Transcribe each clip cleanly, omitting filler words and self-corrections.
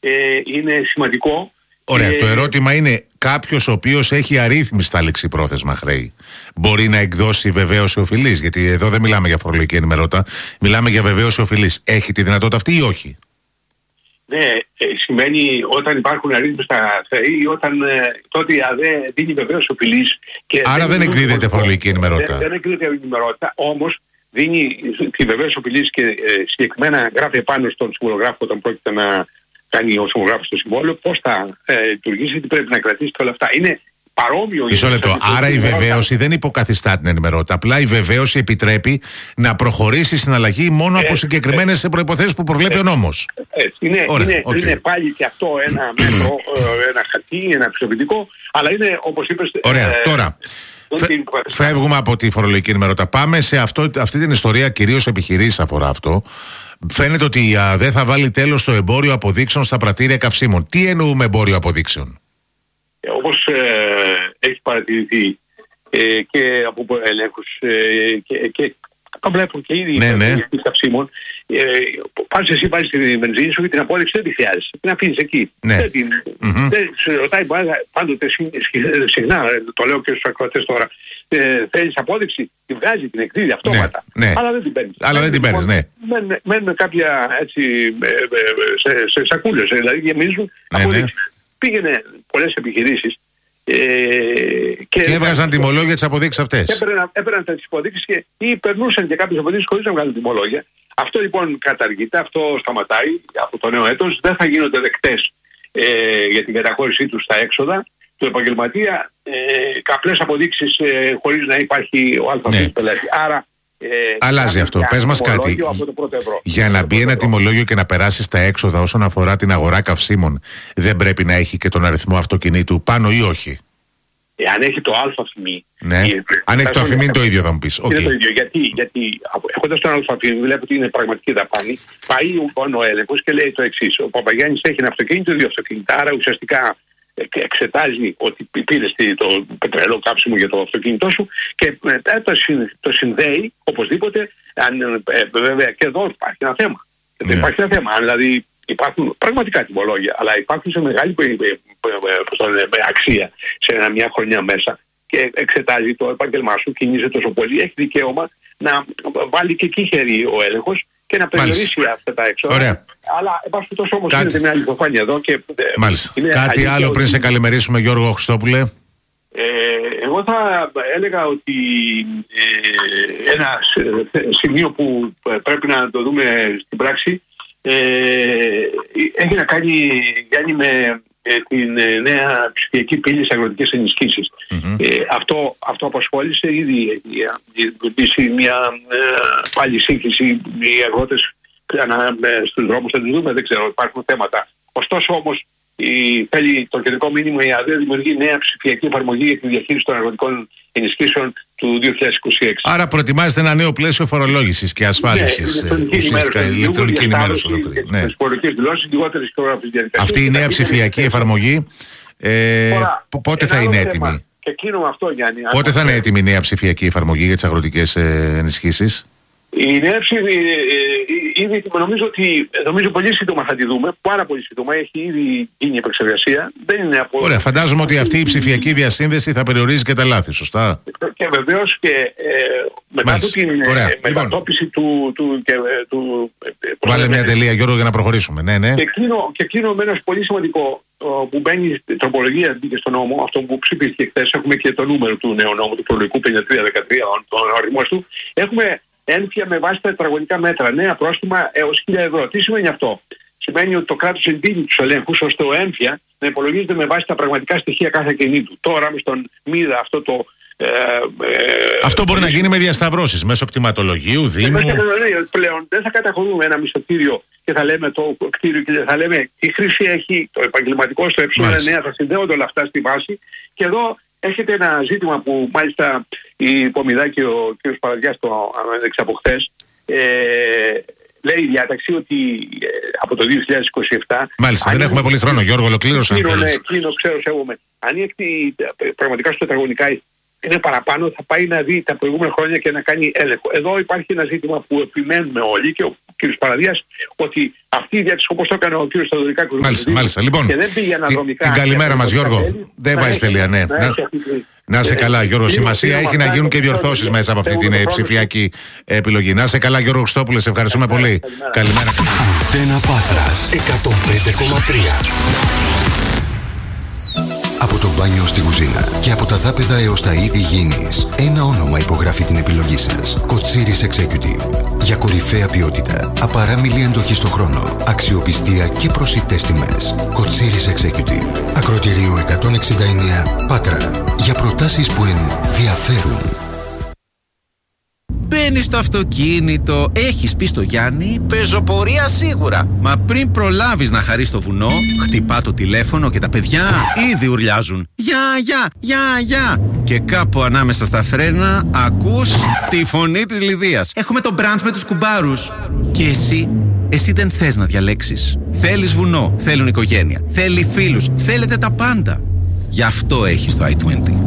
είναι σημαντικό. Ωραία, το ερώτημα είναι, κάποιος ο οποίος έχει αρρύθμιστα ληξιπρόθεσμα χρέη μπορεί να εκδώσει βεβαίωση οφειλής? Γιατί εδώ δεν μιλάμε για φορολογική ενημερότητα, μιλάμε για βεβαίωση οφειλής. Έχει τη δυνατότητα αυτή ή όχι? Ναι, σημαίνει όταν υπάρχουν αρρύθμιστα χρέη, τότε η ΑΔΕ δίνει βεβαίωση οφειλής. Άρα δεν εκδίδεται φορολογική ενημερότητα. Δεν εκδίδεται ενημερότητα, όμως δίνει τη βεβαίωση οφειλής και συγκεκριμένα γράφει επάνω στον συμβολογράφο όταν πρόκειται να κάνει ο συμβολγράφος στο συμβόλαιο, πώς θα λειτουργήσει, τι πρέπει να κρατήσει και όλα αυτά. Είναι παρόμοιο. Μισό λεπτό. Άρα η βεβαίωση δεν υποκαθιστά την ενημερότητα. Απλά η βεβαίωση επιτρέπει να προχωρήσει η συναλλαγή μόνο από συγκεκριμένες προϋποθέσεις που προβλέπει ο νόμος. Είναι πάλι και αυτό ένα μέτρο, ένα χαρτί, ένα πιστοποιητικό, αλλά είναι όπως είπες. Ωραία. Τώρα. Φεύγουμε από τη φορολογική ενημερότητα. Πάμε σε αυτή την ιστορία, κυρίως επιχειρήσεις αφορά αυτό. Φαίνεται ότι η ΑΔΕ θα βάλει τέλος στο εμπόριο αποδείξεων στα πρατήρια καυσίμων. Τι εννοούμε εμπόριο αποδείξεων? Όπως έχει παρατηρηθεί και από ελέγχους και το βλέπουν και ήδη οι καυσίμων, πας εσύ βάλεις τη βενζίνη σου και την απόδειξη δεν τη χρειάζεσαι. Την αφήνεις εκεί. Δεν σε ρωτάει πάντοτε συχνά, το λέω και στους ακροατές τώρα, θέλεις απόδειξη, τη βγάζει, την εκδίδει αυτόματα. Αλλά δεν την παίρνεις. Μένουν κάποια έτσι σε σακούλες, δηλαδή γεμίζουν αποδείξεις. Πήγαινε πολλές επιχειρήσεις και έβγαζαν τιμολόγια τις αποδείξεις αυτές. Έπαιρναν τις αποδείξεις ή περνούσαν και κάποιες αποδείξεις χωρίς να βγάλουν τιμολόγια. Αυτό λοιπόν καταργείται, αυτό σταματάει από το νέο έτος. Δεν θα γίνονται δεκτές για την καταχώρησή τους στα έξοδα του επαγγελματία απλές αποδείξεις χωρίς να υπάρχει ο αλφαβήτης πελάτη. Άρα αλλάζει αυτό. Πες μας κάτι. Για να μπει ένα τιμολόγιο και να περάσει στα έξοδα όσον αφορά την αγορά καυσίμων, δεν πρέπει να έχει και τον αριθμό αυτοκινήτου πάνω ή όχι? Αν έχει το αλφα-φημί. Αν έχει το αφημί είναι το ίδιο, θα μου πεις. Είναι το ίδιο. Γιατί έχοντας τον αλφα-φημί, βλέπω ότι είναι πραγματική δαπάνη, πάει ο έλεγχος και λέει το εξής. Ο Παπαγιάννης έχει ένα αυτοκίνητο, δύο αυτοκίνητα. Άρα ουσιαστικά εξετάζει ότι πήρες το πετρέλαιο κάψιμο για το αυτοκίνητό σου και μετά το συνδέει οπωσδήποτε. Βέβαια και εδώ υπάρχει ένα θέμα. Υπάρχει ένα θέμα. Δηλαδή υπάρχουν πραγματικά τιμολόγια, αλλά υπάρχουν σε μεγάλη αξία σε μια χρονιά μέσα και εξετάζει το επάγγελμά σου, κινείσαι τόσο πολύ, έχει δικαίωμα να βάλει και εκεί χέρι ο έλεγχος και να περιορίσει αυτά τα έξοδα. Ωραία. Αλλά υπάρχει τόσο όμως είναι μια αληθοφάνεια εδώ. Κάτι άλλο πριν σε καλημερίσουμε, Γιώργο Χριστόπουλε? Εγώ θα έλεγα ότι ένα σημείο που πρέπει να το δούμε στην πράξη έχει να κάνει, Γιάννη, με την νέα ψηφιακή πύλη στις αγροτικές ενισχύσεις. Αυτό απασχόλησε ήδη μια πάλι σύγχυση. Οι αγρότες στους δρόμους θα τους δούμε, δεν ξέρω, υπάρχουν θέματα. Ωστόσο όμως θέλει το κεντρικό μήνυμα, η ΑΔΕ δημιουργεί νέα ψηφιακή εφαρμογή για τη διαχείριση των αγροτικών ενισχύσεων του 2026. Άρα προετοιμάζεται ένα νέο πλαίσιο φορολόγησης και ασφάλισης. Ηλεκτρονική ενημέρωση. Αυτή η νέα ψηφιακή εφαρμογή πότε θα είναι έτοιμη? Πότε θα είναι έτοιμη η νέα ψηφιακή εφαρμογή για τις αγροτικές ενισχύσεις? Η νέα ήδη νομίζω πολύ σύντομα θα τη δούμε. Πάρα πολύ σύντομα. Έχει ήδη γίνει επεξεργασία. Δεν είναι Ωραία, φαντάζομαι ότι αυτή η ψηφιακή διασύνδεση θα περιορίζει και τα λάθη, σωστά? Και βεβαίως και μετά από την μετατόπιση του. Βάλε μια τελεία, Γιώργο, για να προχωρήσουμε. Ναι. Και κλείνω με ένα πολύ σημαντικό που μπαίνει η τροπολογία, μπήκε στο νόμο, αυτό που ψηφίστηκε χθες. Έχουμε και το νούμερο του νέου νόμου, του φορολογικού 53-13, τον αριθμό του. Έχουμε ένφια με βάση τα τετραγωνικά μέτρα, νέα πρόστιμα έως 1.000 ευρώ. Τι σημαίνει αυτό? Σημαίνει ότι το κράτος εντείνει τους ελέγχους ώστε ο ένφια να υπολογίζεται με βάση τα πραγματικά στοιχεία κάθε ακινήτου. Τώρα με στον ΜΙΔΑ αυτό μπορεί να γίνει με διασταυρώσεις μέσω κτηματολογίου, Δήμου. Πλέον δεν θα καταχωρούμε ένα μισθωτήριο και θα λέμε το κτίριο και θα λέμε τι χρήση έχει το επαγγελματικό στο ε9, θα συνδέονται όλα αυτά στη βάση. Και εδώ έχετε ένα ζήτημα που μάλιστα η Πομιδά και ο κ. Παραδιάς το ανέδειξε από χθες. Λέει η διάταξη ότι από το 2027... Μάλιστα, δεν έχουμε πολύ χρόνο, Γιώργο, ολοκλήρωσα. Κλείνω, ξέρω, σέβομαι. Αν έχει πραγματικά στο τετραγωνικά είναι παραπάνω, θα πάει να δει τα προηγούμενα χρόνια και να κάνει έλεγχο. Εδώ υπάρχει ένα ζήτημα που επιμένουμε όλοι και κ. Παραδίας, ότι αυτή η διάταξη, όπως το έκανε ο κ. Σταδωρικάκος, μάλιστα. Λοιπόν, και δεν πήγε αναδρομικά. Την καλημέρα μας, Γιώργο. Δεν βάζεις τελεία, ναι. Να σε καλά, Γιώργο. Σημασία έχει να γίνουν και διορθώσεις μέσα από αυτή την ψηφιακή επιλογή. Να σε καλά, Γιώργο Χριστόπουλε. Σε ευχαριστούμε πολύ. Καλημέρα. Αντένα Πάτρας 105,3. Από το μπάνιο στη κουζίνα και από τα δάπεδα έως τα είδη γήινης, ένα όνομα υπογράφει την επιλογή σας. Κοτσίρις Executive. Για κορυφαία ποιότητα, απαράμιλη αντοχή στον χρόνο, αξιοπιστία και προσιτές τιμές. Κοτσίρις Executive. Ακροτηρίου 169 Πάτρα. Για προτάσεις που ενδιαφέρουν. Μπαίνεις στο αυτοκίνητο, έχεις πει στο Γιάννη, πεζοπορία σίγουρα. Μα πριν προλάβεις να χαρείς το βουνό, χτυπά το τηλέφωνο και τα παιδιά ήδη ουρλιάζουν. Γεια. Και κάπου ανάμεσα στα φρένα ακούς τη φωνή της Λιδίας. Έχουμε το μπραντς με τους κουμπάρους. Και εσύ δεν θες να διαλέξεις. Θέλεις βουνό, θέλουν οικογένεια, θέλει φίλους, θέλετε τα πάντα. Γι' αυτό έχεις το i20.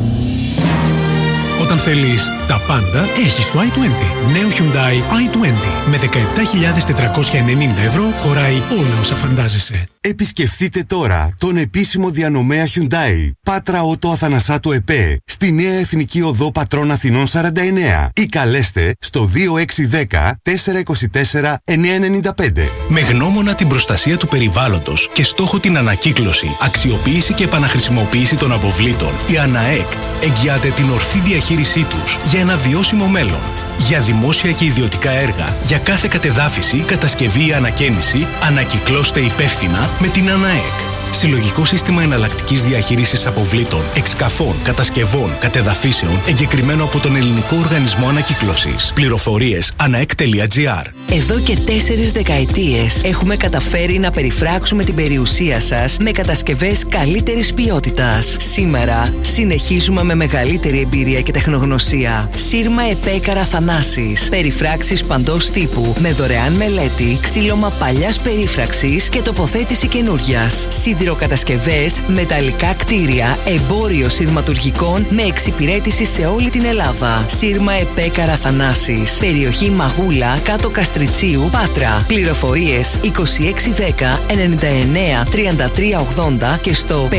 Όταν θέλεις τα πάντα, έχεις το i20. Νέο Hyundai i20 με 17.490 ευρώ χωράει όλα όσα φαντάζεσαι. Επισκεφτείτε τώρα τον επίσημο διανομέα Hyundai Πάτρα Ότο Αθανασάτου ΕΠΕ στη Νέα Εθνική Οδό Πατρών Αθηνών 49 ή καλέστε στο 2610 424 995. Με γνώμονα την προστασία του περιβάλλοντος και στόχο την ανακύκλωση, αξιοποίηση και επαναχρησιμοποίηση των αποβλήτων, η ΑΝΑΕΚ εγγυάται την ορθή διαχείρισή τους για ένα βιώσιμο μέλλον. Για δημόσια και ιδιωτικά έργα, για κάθε κατεδάφιση, κατασκευή ή ανακαίνιση, ανακυκλώστε υπεύθυνα με την ΑΝΑΕΚ. Συλλογικό σύστημα εναλλακτικής διαχείρισης αποβλήτων, εξκαφών, κατασκευών, κατεδαφίσεων, εγκεκριμένο από τον Ελληνικό Οργανισμό Ανακύκλωσης. Πληροφορίες anaek.gr. Εδώ και 4 δεκαετίες έχουμε καταφέρει να περιφράξουμε την περιουσία σας με κατασκευές καλύτερης ποιότητας. Σήμερα συνεχίζουμε με μεγαλύτερη εμπειρία και τεχνογνωσία. Σύρμα ΕΠΕ Καραθανάσης. Περιφράξεις παντός τύπου με δωρεάν μελέτη, ξύλωμα παλιάς περίφραξης και τοποθέτηση καινούριας. Σιδηροκατασκευές, μεταλλικά κτίρια, εμπόριο σειρματουργικών με εξυπηρέτηση σε όλη την Ελλάδα. Σύρμα ΕΠΕ Καραθανάσης. Περιοχή Μαγούλα, κάτω Καστριτσίου, Πάτρα. Πληροφορίες 2610 99 33 80 και στο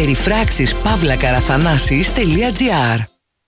περιφράξεις-καραθανάσης.gr.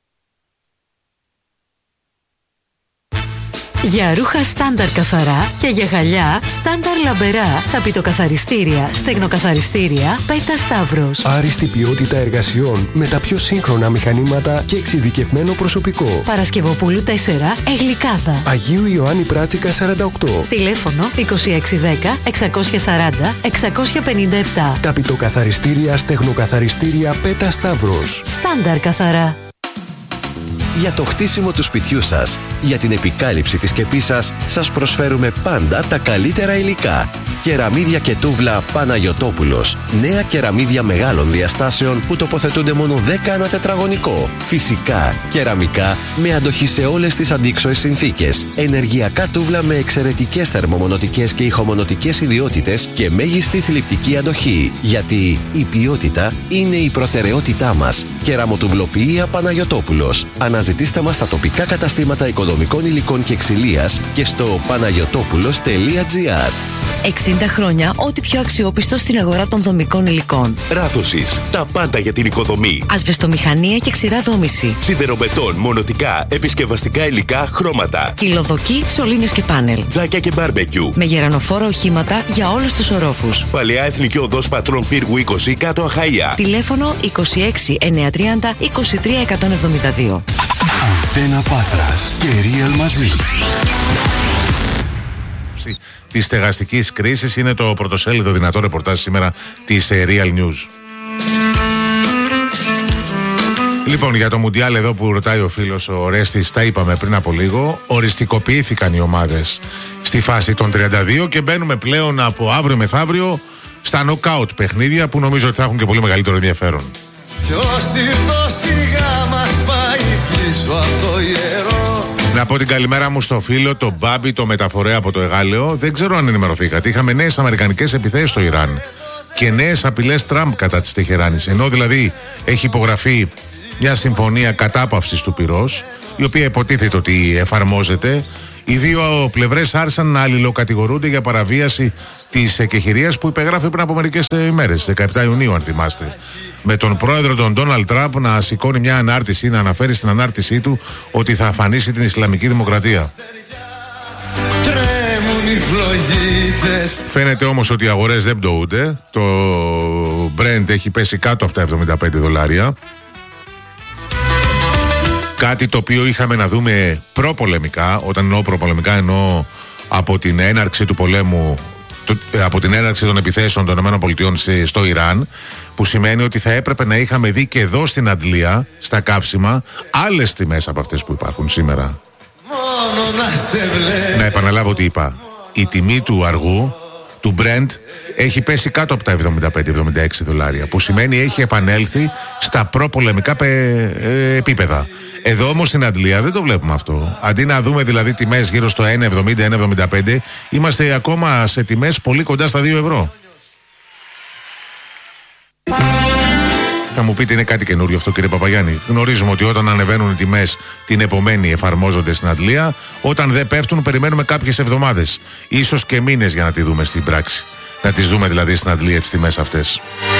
Για ρούχα στάνταρ καθαρά και για γυαλιά στάνταρ λαμπερά, ταπητοκαθαριστήρια, στεγνοκαθαριστήρια, Πέτα Σταύρος. Άριστη ποιότητα εργασιών με τα πιο σύγχρονα μηχανήματα και εξειδικευμένο προσωπικό. Παρασκευοπούλου 4, Εγλικάδα. Αγίου Ιωάννη Πράτσικα 48. Τηλέφωνο 2610 640 657. Ταπητοκαθαριστήρια, στεγνοκαθαριστήρια, Πέτα Σταύρος. Στάνταρ καθαρά. Για το χτίσιμο του σπιτιού σας, για την επικάλυψη της σκεπής σας, σας προσφέρουμε πάντα τα καλύτερα υλικά. Κεραμίδια και τούβλα Παναγιωτόπουλος. Νέα κεραμίδια μεγάλων διαστάσεων που τοποθετούνται μόνο 10 ανά τετραγωνικό. Φυσικά, κεραμικά με αντοχή σε όλες τις αντίξωες συνθήκες. Ενεργειακά τούβλα με εξαιρετικές θερμομονωτικές και ηχομονωτικές ιδιότητες και μέγιστη θλιπτική αντοχή. Γιατί η ποιότητα είναι η προτεραιότητά μας. Κεραμοτουβλοποιία Παναγιωτόπουλος. Αναζητήστε μας στα τοπικά καταστήματα οικοδομικών υλικών και ξυλίας και στο panagiotopulos.gr. 60 χρόνια ό,τι πιο αξιόπιστο στην αγορά των δομικών υλικών. Ράθωσης. Τα πάντα για την οικοδομή. Ασβεστομηχανία και ξηρά δόμηση. Σιδεροβετόν, μονοτικά, επισκευαστικά υλικά, χρώματα. Κυλοδοκή, σωλήνες και πάνελ. Τζάκια και μπάρμπεκιου. Με γερανοφόρα οχήματα για όλους τους ορόφους. Παλαιά Εθνική Οδός Πατρών Πύργου 20 κάτω Αχαΐα. Τηλέφωνο 26 930 23 172. Αντένα Πάτρας και Real μαζί. Της στεγαστικής κρίσης είναι το πρωτοσέλιδο δυνατό ρεπορτάζ σήμερα της Real News. Λοιπόν, για το Μουντιάλ εδώ που ρωτάει ο φίλος ο Ρέστης, τα είπαμε πριν από λίγο, οριστικοποιήθηκαν οι ομάδες στη φάση των 32 και μπαίνουμε πλέον από αύριο μεθαύριο στα νοκάουτ παιχνίδια που νομίζω ότι θα έχουν και πολύ μεγαλύτερο ενδιαφέρον. Να πω την καλημέρα μου στο φίλο, τον Μπάμπη, το μεταφορέα από το Εγάλεο. Δεν ξέρω αν ενημερωθήκατε. Είχαμε νέες αμερικανικές επιθέσεις στο Ιράν και νέες απειλές Τραμπ κατά της Τεχεράνης. Ενώ δηλαδή έχει υπογραφεί μια συμφωνία κατάπαυσης του πυρός, η οποία υποτίθεται ότι εφαρμόζεται. Οι δύο πλευρές άρχισαν να αλληλοκατηγορούνται για παραβίαση της εκεχηρίας που υπεγράφει πριν από μερικές ημέρες, 17 Ιουνίου αν θυμάστε. Με τον πρόεδρο τον Ντόναλντ Τραμπ να σηκώνει μια ανάρτηση, να αναφέρει στην ανάρτησή του ότι θα αφανίσει την Ισλαμική Δημοκρατία. Φαίνεται όμως ότι οι αγορές δεν πτωούνται. Το Brent έχει πέσει κάτω από τα $75. Κάτι το οποίο είχαμε να δούμε προπολεμικά. Όταν εννοώ προπολεμικά εννοώ από την έναρξη του πολέμου, από την έναρξη των επιθέσεων των ΗΠΑ στο Ιράν, που σημαίνει ότι θα έπρεπε να είχαμε δει και εδώ στην Αντλία, στα καύσιμα, άλλες τιμές από αυτές που υπάρχουν σήμερα. Να επαναλάβω τι είπα. Η τιμή του αργού, του Brent, έχει πέσει κάτω από τα $75-76, που σημαίνει έχει επανέλθει στα προπολεμικά επίπεδα. Εδώ όμως στην Αντλία δεν το βλέπουμε αυτό. Αντί να δούμε δηλαδή τιμές γύρω στο 1,70-1,75, είμαστε ακόμα σε τιμές πολύ κοντά στα €2. Θα μου πείτε είναι κάτι καινούριο αυτό, κύριε Παπαγιάννη. Γνωρίζουμε ότι όταν ανεβαίνουν οι τιμές την επομένη εφαρμόζονται στην Αντλία. Όταν δεν πέφτουν περιμένουμε κάποιες εβδομάδες, ίσως και μήνες για να τη δούμε στην πράξη. Να τις δούμε δηλαδή στην Αντλία τις τιμές αυτές.